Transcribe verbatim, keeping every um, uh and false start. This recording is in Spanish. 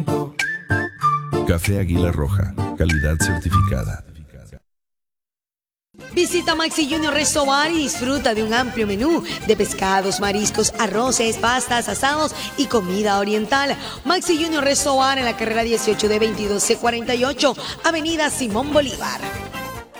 Café Águila Roja, calidad certificada. Visita Maxi Junior Restaurant y disfruta de un amplio menú de pescados, mariscos, arroces, pastas, asados y comida oriental. Maxi Junior Restaurant en la carrera dieciocho de veintidós C cuarenta y ocho, Avenida Simón Bolívar.